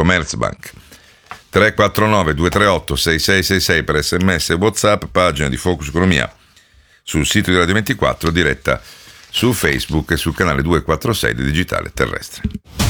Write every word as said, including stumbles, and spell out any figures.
Commerzbank. tre quattro nove due tre otto sei sei sei sei per sms e WhatsApp, pagina di Focus Economia sul sito di Radio ventiquattro, diretta su Facebook e sul canale duecentoquarantasei di Digitale Terrestre.